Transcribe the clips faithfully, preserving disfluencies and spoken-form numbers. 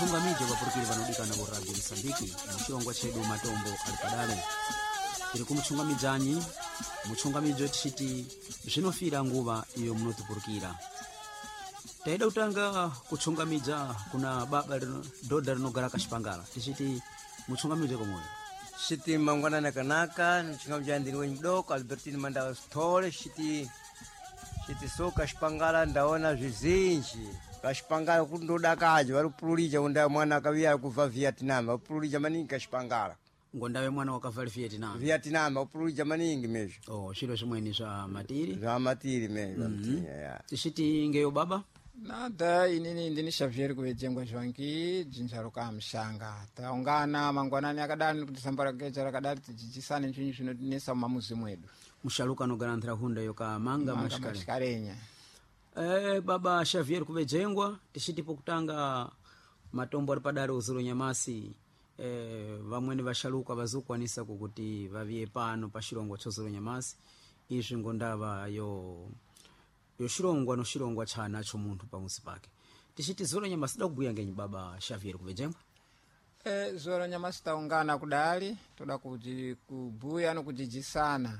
muchunga mije vapurukiri vanodikana vo radio Msambiki muchilongwa chedu matombo alipadale tiri kumuchunga midzanyi muchunga midzo tichiti zvinofira nguva iyo munotipurukira taida kutanga kuchunga midza kuna baba dhodha rinogara kashipangala tichiti muchunga midze komoyo Shiti mangwana kanaka nchinga mjandiri wenye mdoko Albertine Mandawa Stole shiti shiti so kashipangala ndaona vizinji kashipangala kundoda kaje varupulija unda mwana akavia kuva Vietnam upulija maningi kashipangala ngondawe mwana wakavali Vietnam Vietnam upulija maningi mejo oh shilo shimweni za matiri za matiri mejo mm -hmm. yeah. Tishiti ngeyo baba nada inini ndini Xavier kuwejengwa zvangi jinjaro ka mshanga taungana mangwanani akadani kuti sambara kecha rakadati tijisane nchinyi zvinotinesa mumamuzi mwedu mushaluka nogaranthira hunda yoka manga mashikale mashikarenya eh baba Xavier kuwejengwa tishitipo kutanga matombo ali padali uzuro nyamasi eh vamweni vashaluka vazukwanisa kukuti vaviye pano pashilongo chozuro nyamasi izvi ngondava yo yoshilongwa noshilongwa chana cho munthu pamusi pake tichiti zoro nyamasi dakubuya ngenyi baba Xavier kuwejengwa eh zoro nyamasi taungana kudali toda kuti kubuya nokujijisana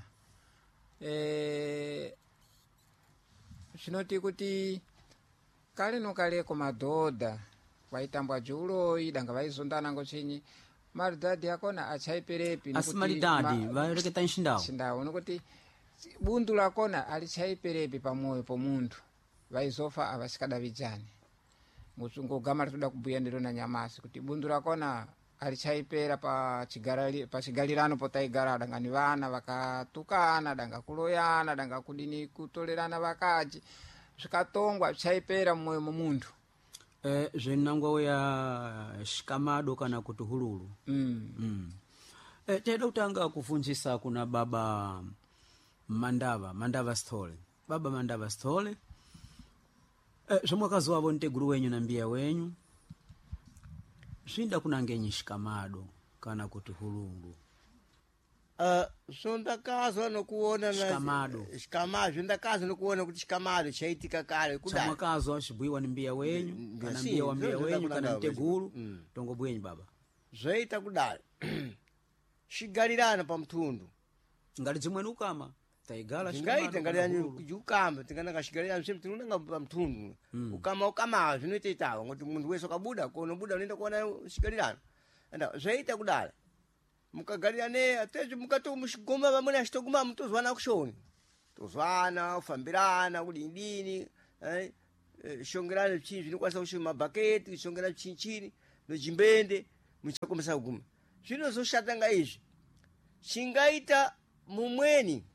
eh chinoti kuti kale nokaleko madhodha vaitambwa juloyi danga vaizondana ngochinyi maridadi yakona achaiperepi asimaridadi vareketa nshindawo nshindawo nokuti bundu lakona alichaiperepi pamoyo pomuntu vaizofa avasikadavijani ngogama litoda kubuya ndiro na nyamasi kuti bundu lakona alichaipera pa chigarali pa chigalirano potaigara dangani vana vakatukana danga kuloyana danga kudini kutolerana vakaji zvikatongwa chaipera mmoyo momuntu eh zvenangwa ya shikamado kana kuti hululu mm. mm. eh teda utanga kufunjisa kuna baba Mandava Mandava Stole baba Mandava Stole eh zvomwakazi wavo nteguru wenyu na mbia wenyu zvinda kunangenyi shikamado kana kuti hulungu uh sondakazo nokuona na shikamado shikamado ndakazo nokuona kuti shikamado chaitika kale kudai mwakazo ashibwiwa ni mbia wenyu kana mbia wa mbia wenyu kana nteguru mm. tongo bwenyu baba zvaita kudai shigalirana pamtundu ngali dzimwe ukama taigala shikamado ngali ukama tingana kashigalirana sempre tinonanga pamtundu mm. ukama ukama zvinoita itawa ngoti mundu wese kabuda kono buda unoenda kuona shigalirana anda zvaita kudai mukagalirane atezvi mukato mushigoma vamwe ashitoguma mutozwana kushoni tozwana ufambirana kudindini eh shongerana chinzi zvinokwanisa kushoma mabhaketi shongerana chinchini nojimbende muchakomesa kuguma zvinozoshata ngaizvi chingaita mumweni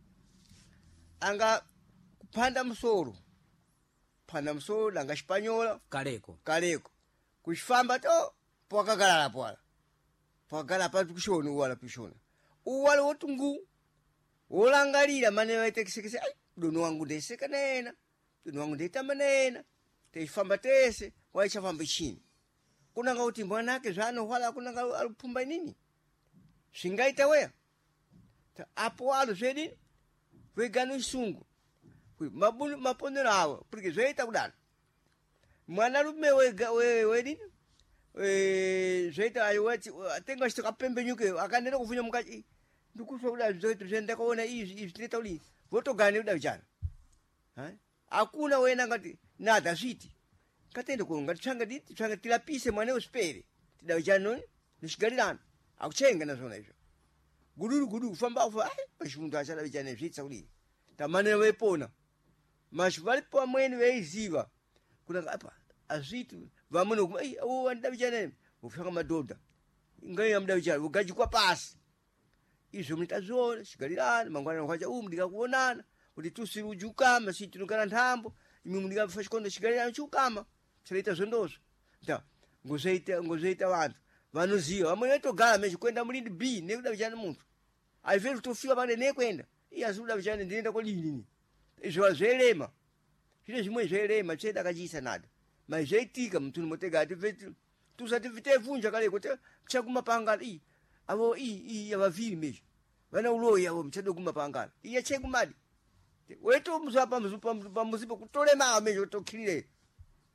anga kupanda musoro panda musoro danga Spanyola kaleko kaleko kushifamba to pokagalala pwala pakagala patu kushona wala pishona uwala wotungu wolangalira mane vaitekisekese ai dono wangu ndeseka nena dono wangu ndetamba nena teifamba tese waichafamba chini kunanga kuti mwanake zvano wala kunanga alipumba nini shingaita weya apo alo zvedini wegano isungu mabuni maponera awo porque zvaita kudana mwana rume wega we wedini eh zvaita ayowati atenga chitoka pembenyuke akanena kufunya mukati ndikufa kudai zvoita zvenda kaona izvi izvi tineta uli votogane kudai chana ha akuna wena ngati nada zviti katende kuonga tsanga diti tsanga tilapise mwana usipere tidai chano nishigalirana akuchenga nazona izvo guduru guduru kufamba ufa ai pashundu achada chane zvitsa uli tamane wepona mashivali pamweni veiziva kuna apa azvitu vamwe kuma ai o wanda bichane ufika madhodha ngai amda bichane ugaji kwa pasi izvo mutazona shigalirana mangwana kwacha umu ndikakuonana kuti tusiru jukama situ nukana ntambo imi mundika fashikondo shigalirana chukama chaleita zondozo nda ngozeita ngozeita vantu vanoziva vamwe vetogara mechi kwenda mulindi B nekuda bichane muntu aiveli tofika pale nekwenda iyazuda bichane ndienda kodini izvo zvelema zvine zvimwe zvelema cheda kachisa nada mazvaitika mutuni motega ati veti tusati vitevunja kale kuti chakumapangana i avo i i avaviri mechi vana uloyi avo mchado kumapangana iye chekumadi weto muzapa muzipo kutolema mechi tokilire eh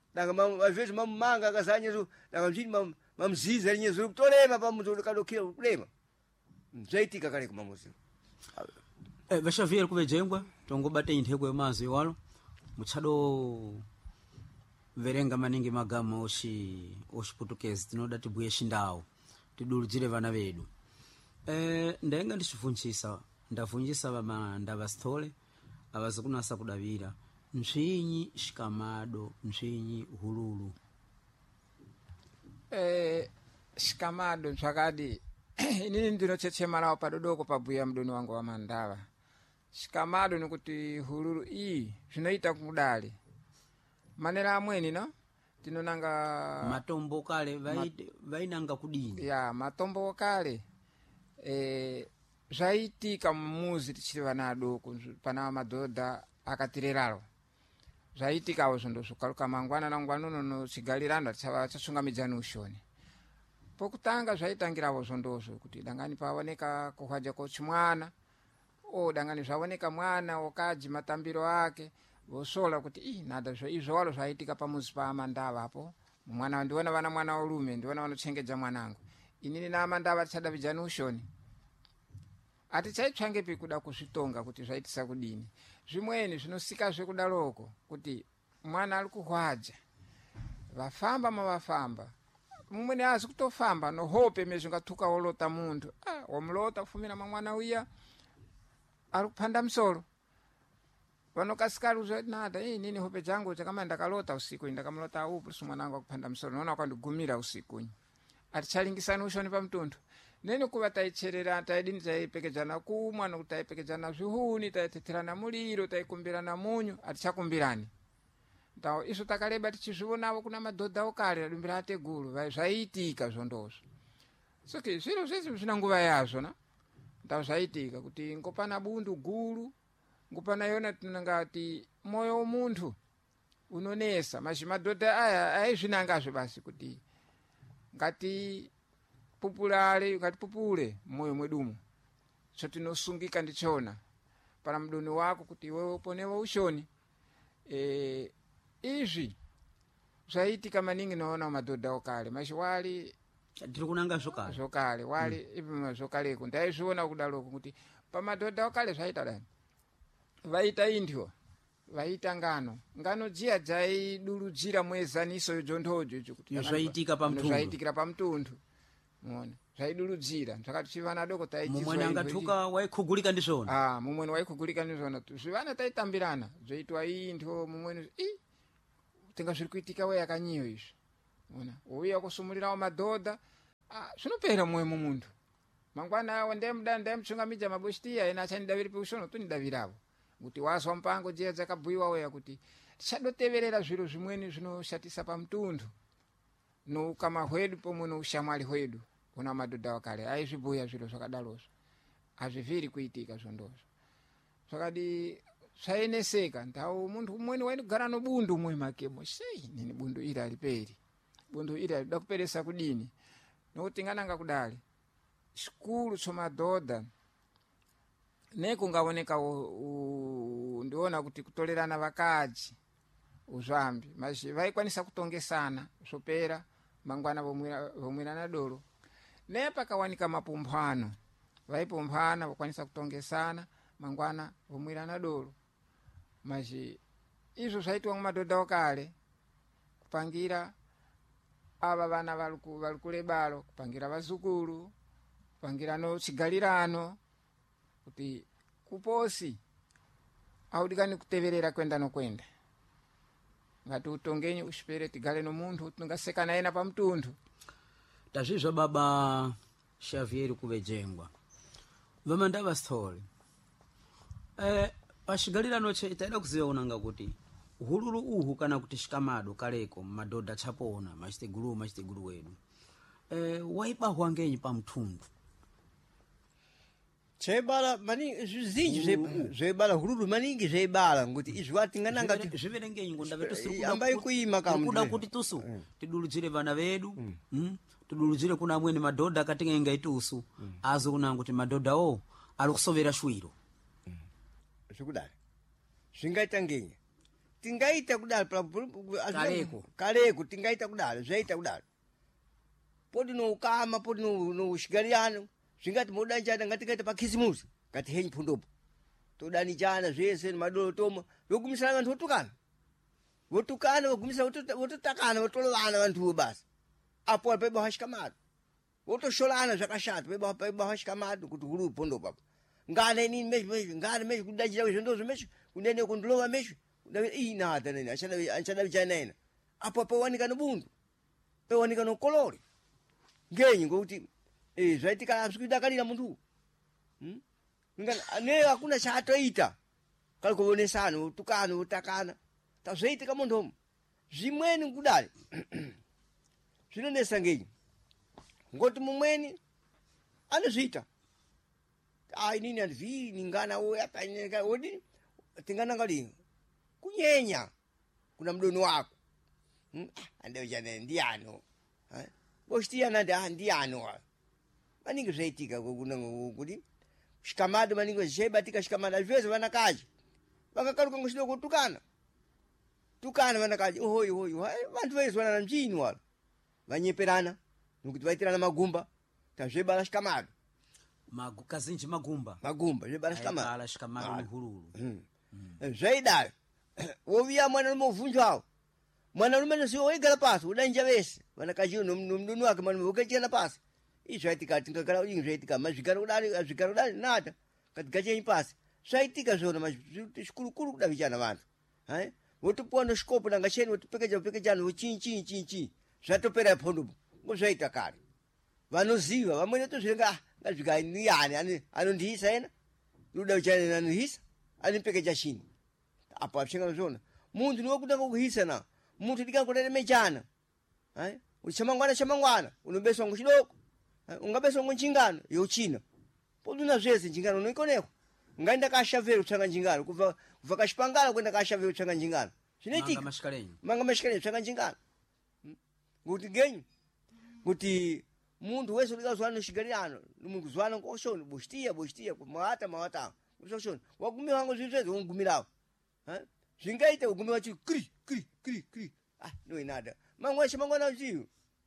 danga às mamanga akazanyezo danga mchini mamziza linyezo kutolema pamuzo kadokira kulema mzaitika kale kumamuzi eh vashaviyeri kuvejengwa tongobate intheko yomazi iwalo mutchado verenga maningi magama oshi oshiputukezi tinoda tibwiye shindawo tiduludzire vana vedu eh ndaenga ndicivunchisa ndavunchisa vama ndavasithole avazikunasa kudavira msvinyi shikamado msvinyi hululu eh shikamado zvakadi inini ndinochechemarawo padodoko pabhuya mudoni wangu wa mandava shikamado nikuti hululu iyi zvinoita kudali manera amweni no tinonanga matombo kale vainanga kudini ya matombo kale eh zvaitika mumuzi tichiri vana adoko pana madhodha akatireraro zvaitikawo zvondo zvokaruka mangwana nangwana nono chigalirano chava chasungamidzana ushoni pokutanga zvaitangirawo zvondozvo kuti dangani paoneka kuhwaja kochimwana o dangani zvaoneka mwana wakaji matambiro ake vosola kuti i nada zvo izvo walo zvaitika pamuzi pa Mandava apo mwana ndiona vana mwana olume ndiona vanochengedza mwanangu inini na Mandava tichada vijana ushoni atichaitsvange pikuda kuzvitonga kuti zvaitisa kudini zvimweni zvinosika zvekudaloko kuti mwana ari kuhwaja vafamba mavafamba mumweni azi kutofamba nohope mezvingatuka wolota muntu ah wamulota kufumira mwana uya ari kupanda msoro vanokasikaru zvanada eh nini hope jangu chakama ndakalota usiku ndakamlota upu mwanangu akupanda msoro naona kwandigumira usiku atichalingisana ushoni pamutundu nene kuva taicherera taidini taipekedzana kumwa nokutaipekedzana zvihuni taiteterana muliro taikumbirana munyu atichakumbirani tawo izvo takareba tichizvionavo kuna madhodha okare adumbira ateguru zvaiitika zvondozvo soke zviro zvese zvina nguva yazvo na tawo zvaiitika kuti ngopana bundu guru ngopana yona tinongati moyo womuntu unonesa mazvi madhodha aya aizvinangazvo basi kuti ngati pupulale ngati pupule moyo mwedumo so tinosungika ndichona para mdoni wako kuti wewe uponewo ushoni eh izvi zvaitika maningi naona madhodha okale mashiwali tiri kunanga zvokale zvokale wali mm. ipi zvokaleko ndaizviona kudaloko kuti pamadhodha okale zvaita dani vaita indyo vaita ngano ngano dziya dzaiduludzira mwezaniso yojondhojo icho kuti zvaitika pamutundu zvaitikira pamutundu muone zvaiduludzira zvakati chivana doko taichizwa mumwe angatuka waikugulika ndizvona ah mumwe waikugulika ndizvona zvivana taitambirana zvoitwa indyo mumwe i tenga zviri kuitika we yakanyiyo izvi muone uya kusumulirawo madhodha ah zvinopera mumwe mumuntu mangwana awo ndemda ndemchungamidza maboshtiya ina achanidaviri peushono tunidaviravo kuti wazwa mpango dziya dzakabhuyiwa weya kuti tichadoteverera zviro zvimweni zvinoshatisa pamutundu noukama hwedu pomwe noushamwali hwedu kuna madhodha wakale aizvibhuya zviro zvakadalozvo hazvivhiri kuitika zvondozvo zvakadi zvaineseka ndau muntu umweni wainogara nobundu umwe makemo sei nini bundu iri aliperi bundu iri alida kuperesa kudini nokuti ngananga kudali shikulu chomadhodha nekungaoneka ndiona kuti kutolerana vakaji uzvambi mazvi vaikwanisa kutongesana zvopera mangwana vomwirana doro nepakawanika mapumphano vaipumphana vakwanisa kutongesana mangwana vomwirana doro mazvi izvo zvaitwa mumadhodha okale kupangira ava vana vari kulebalo kupangira vazukuru kupangira no chigalirano kuti kuposi audikani kuteverera kwenda nokwenda ngati utongenyi ushipere tigale nomuntu tungaseka naye na pamutundu tazvizva baba Xavier kuvejengwa vamandava story eh pashigalirano che taida kuziva unanga kuti hululu uhu kana kuti shikamado kaleko madhodha chapona machite guru machite guru wedu eh waibahwa ngenyi pamutundu zvaibala maningi zvizinji zvaibala hululu maningi zvaibala ngoti izvi vatingananga zviverengenyi ngondavetusi ambai kuima kuda kuti tusu tiduludzire vana vedu mm. tiduludzire kuna amweni madhodha akatingenga itusu azo kunanga kuti madhodha o ari kusovera shwiro zvikudai zvingaita ngenyi tingaita kudala Kaleko. kaleko tingaita kudala zvaita kudala poti noukama poti noushigariano zvingati modanjana ngatingaita pakisimusi ngati henyi phundopo todanichana zvese madolo toma vogumisana vantu votukana votukana vogumisa vototakana votolovana vantuvo basi apo paiba hashikamado votosholana zvakashata paiba paiba hashikamado kuti huru phundopo apo ngane nini meshi meshi ngane meshi kudajira zvondozo meshi kunene kundilova meshi inada nene achada achada vichanaina apo pawanika nobundu pawanika nokolori ngenyi ngokuti eh zvaitika apsikudakalira muntu hm ngana ne hakuna chatoita kalikuonesana utukana utakana tazvaitika muntu zvimweni kudali zvinonesa ngenyi ngoti mumweni anozvita ai nini andvi ningana oya panyeka odi tingana ngali kunyenya kuna mdoni wako hmm? Ande ujane ndiano ha boshtia na nda ndiano maningi zvaitika kuna kuti shikamado maningi zvebatika shikamada zvese vanakaji vakakaruka ngoshido kutukana tukana vanakaji ohoyi hoyi vantu vaizwana na mjini wala vanyeperana nokuti vaitirana magumba tazvebala shikamado Magu kazinji magumba magumba zvebala shikamado ala shikamado ni hululu hmm. hmm. zvaidala wovia mwana lumovunjwawo mwana lumene siwo waigala pasi udanja vese vanakaji nomdunu wake mwana vokachena pasi izvaitika tingakala ingi zvaitika mazvigaro kudali azvigaro kudali nada katigachenyi pasi zvaitika zvona mazvikulukulu kudavichana vantu hai votopuwa noshikopo nangacheni votopekeja vopekejana vochinyi chinyi chinyi chinyi zvatopera phondopo ngozvaita kare vanoziva vamwene tozvirenga ngazvikainiyani anondihisa ena udavichana anondihisa animpekeja chini apo apshenga zvona muntu niwokutanga kuhisa na muntu ndikangoleremechana hai uchamangwana chamangwana unobeswa ngochidoko ungabeswa ngonchingano yochina poduna zvese njingano noikoneko ngaenda kashavero tsanga njingano kuva kuva kashipangala kwenda kashavero tsanga njingano zvinaitika manga mashikalenyi manga mashikalenyi tsanga njingano kuti genyi kuti muntu wese ulikazwana noshigalirano muntu zwana ngoshoni boshtia boshtia kumata mawata usoshoni wagumi wangu zvizveze ungumirawo ha zvingaita ugumi wachi kri kri kri kri ah no inada mangwa chimangwana chiyo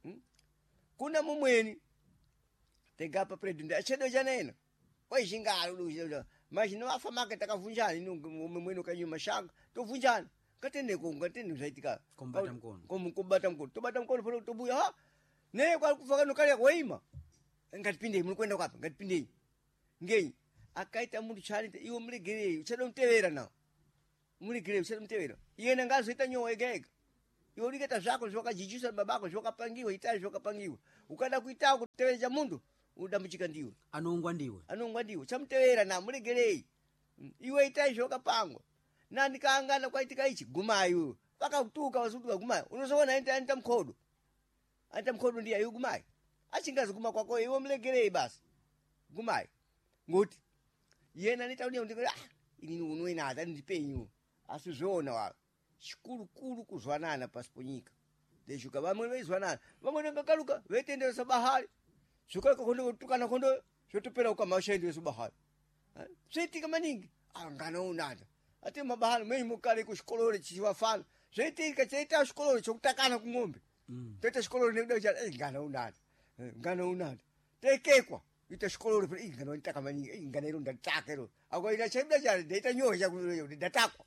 kuna mumweni tegapa president achedo janena kwa shingalo lu mashino afa market akavunjana mumweni kanyu mashanga tovunjana katende ko ngatende zvaitika kombata mkono kom kubata mkono tobata mkono polo tobuya ha ne kwa kufaka nokale kwaima ngatipinde muri kwenda kwapa ngatipinde ngenyi akaita muntu chali iwo muligere uchado mtevera nawo muligere uchado mtevera yena ngazoita nyowe gega iwo liketa zvako zvakajijisa babako zvakapangiwa itazi zvakapangiwa ukada kuita kuteveja muntu udambuchika ndiwe anongwa ndiwe anongwa ndiwe chamtevera na muligerei iwe itazi zvakapangwa nani kaangana kwaitika ichi gumayo pakakutuka wasutuka gumayo unozoona enta enta mkhodo anta mkhodo ndiye ayo gumayo achingazi guma kwako iwe mulegerei basi gumayo ngoti yena nitaudia ndikira ah ini unoina hata ndipenyu asizona wa chikuru kuru kuzwanana pasiponyika deshuka vamwe veizwanana vamwe ngakaluka vetendera bahari shuka kondo kutukana kondo chotopera ukamashaende subahari zvitika maningi angana unada ati mabahari mwenye mukale kushikolore chiwafana zvitika chaita shikolore chokutakana kungombe mm. tete shikolore nekuda cha ngana unada ngana unada tekekwa ita shikolore pe ngana nitaka maningi ngana iro ndatakero akwaita chebda cha data nyoya cha ndatakwa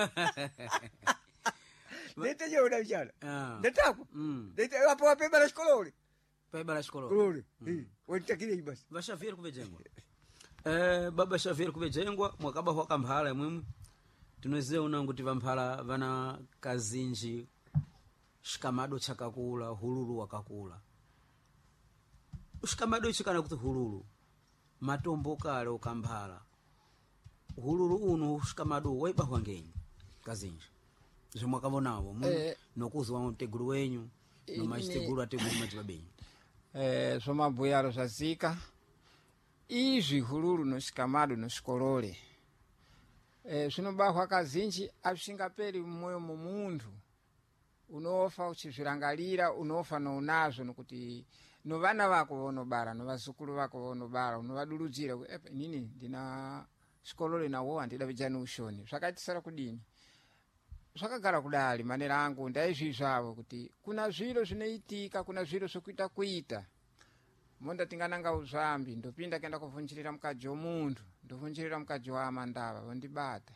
data nyoya ndachana ndatakwa data apo apepa la shikolore pepa la shikolore kolore eh wantakire basi vashaviri kuvejengwa eh baba shaviri kuvejengwa mwakaba kwa kamphala mwemwe tunoziona kuti vamphala vana kazinji shikamado chakakula hululu wakakula shikamado chikana kuti hululu matombo kale ukamphala hululu uno shikamado waibahwa ngenyi kazinji zvimwakavonawo mu eh, nokuzwa mtegulu wenyu nomachitegulu ategulu machibabenyu eh somabuyalo zvazika izvi hululu noshikamado noshikolole eh zvinobahwa kazinji asingaperi mmoyo mumuntu unofa uchizvirangalira unofa nounazo nokuti novana vako vonobara novazukuru vako vonobara unovadurudzira epe nini ndina shikolole nawo handida vijana ushoni zvakaitisara kudini zvakagara kudali manera angu ndaizvizvavo kuti kuna zviro zvinoitika, kuna zviro zvokuita kuita. Monda tingananga uzvambi ndopinda kenda kuvhunchirira mukadzi womuntu, ndovhunchirira mukadzi wa Mandava vondibata.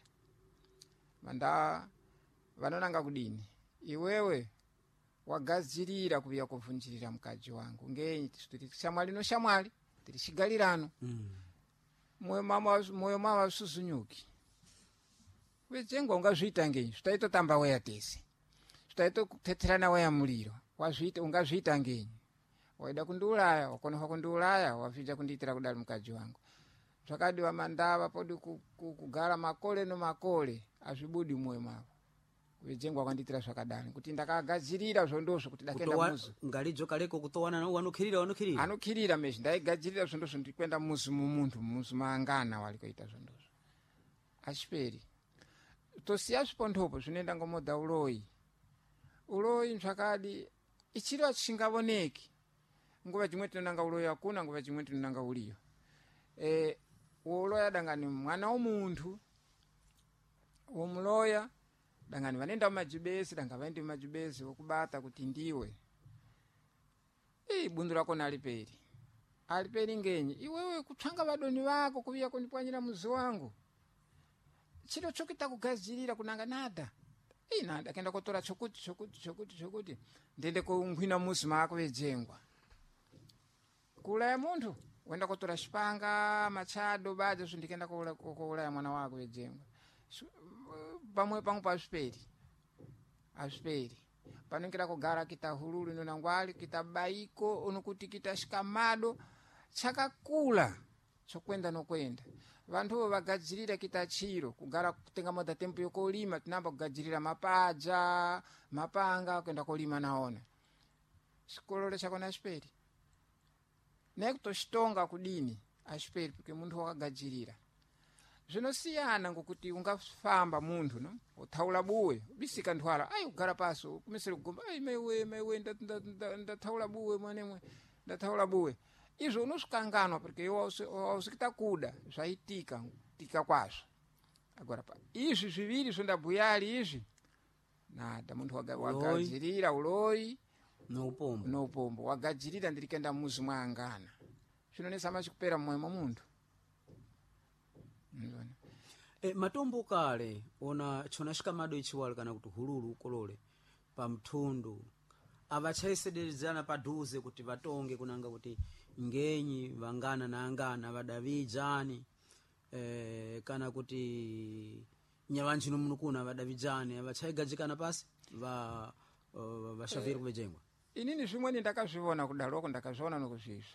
Mandava vanonanga kudini, iwewe wagadzirira kuuya kuvhunchirira mukadzi wangu ngenyi tiri shamwali no shamwali tiri chigalirano mm. moyo mama moyo mama suzunyuki wejengwa ungazviita ngenyi zvitaitotamba weya tese zvitaitokuteterana weya muliro wazviita ungazviita ngenyi waida kundiuraya wakonofa kundiuraya wavhija kundiitira kudali mukadzi wangu zvakadiwa Mandava podi kugara makole no makole azvibudi moyo mavo wejengwa kwanditira zvakadani kuti ndakagadzirira zvondozvo kuti dakenda muzi ngalidzo kaleko kutowana no wanokhirira wanokhirira anokhirira mezvi ndaigadzirira zvondozvo ndikwenda muzi mumuntu muzi maangana walikoita zvondozvo achiperi tosiya zvipondhopo zvinoenda ngomoda uloyi uloyi zvakadi ichiro achingavoneki nguva chimwe tinonanga uloyi akuna nguva chimwe tinonanga uliyo eh uloya dangani mwana womuntu womuloya dangani vanenda mumajibesi danga vaende mumajibesi wokubata kuti ndiwe ii bundu rako naliperi aliperi ngenyi iwewe kutsvanga vadoni vako kuviya kundipwanyira muzi wangu chiro chokuita kugadzirira kunanga nada ii nada kenda kotora chokuti chokuti chokuti chokuti ndende kungwina muzi mako wejengwa kuulaya muntu wenda kotora shipanga machado baje zvindikenda kuulaya mwana wako wejengwa pamwe pangu pazviperi azviperi panongera kugara kita hululu inonangwali kita baiko unokuti kita shikamado chakakula chokwenda nokwenda vantu vagadzirira kita chiro kugara kutenga moda tempo yokolima tinamba kugadzirira mapaja mapanga kwenda kolima naona sikolole chakona azviperi nekutoshtonga kudini azviperi porque muntu wakagadzirira zvinosiyana ngokuti ungafamba muntu no uthaula buwe bisika ndwala ai ugara paso kumisira kugomba ai maiwe maiwe ndathaula buwe mwanemwe ndathaula buwe izvo unosvikanganwa porque wausikuta kuda zvaitika tika kwazvo agora pa izvi zviviri zvondabhuyali izvi nada muntu wagadzirira uloyi noupombo noupombo wagadzirira ndirikenda muzi mwangana zvinonesa machikupera mmoyo momuntu. E, matombo kale ona chona shikamado ichiwali kana kuti hululu ukolole pa mthundu avachaisederezana padhuze kuti vatonge kunanga kuti ngenyi vangana na angana vadavijani e, kana kuti nyavanchino munukuna vadavijani avachaigadzikana pasi va uh, vashaviri kuvejengwa inini zvimweni ndakazviona kudaloko ndakazviona nokuzvizvi